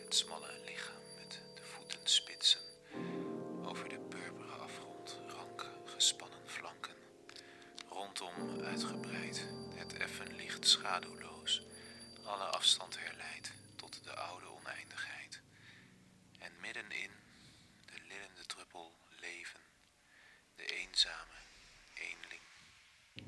het smalle lichaam met de voetenspitsen. Over de purperen afgrond, ranke, gespannen flanken. Rondom uitgebreid, het effen licht schaduwloos, alle afstand herleid.